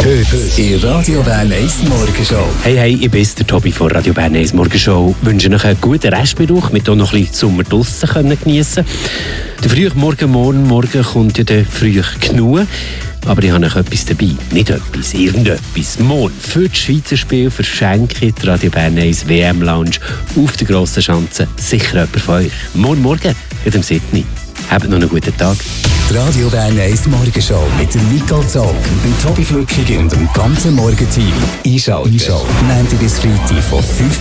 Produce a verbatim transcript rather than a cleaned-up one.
Heute in Radio Bern eins Morgenshow. Hey, hey, ich bin der Tobi von Radio Bern eins Morgenshow. Ich wünsche euch einen guten Restbesuch, mit auch noch ein bisschen Sommer draussen geniessen. Der frühe Morgen, morgen, morgen kommt ja der früh genug. Aber ich habe noch etwas dabei. Nicht etwas, irgendetwas. Morgen für das Schweizer Spiel verschenke die Radio Bern eins W M-Lounge auf der grossen Schanze. Sicher jemand von euch. Morgen Morgen in dem Sydney. Habt noch einen guten Tag. Die Radio Bern eins Morgenshow mit dem Nicole Zog, dem Tobi Flückig und dem ganzen Morgenteam. Einschalten. Einschalten. Montag bis Freitag von fünf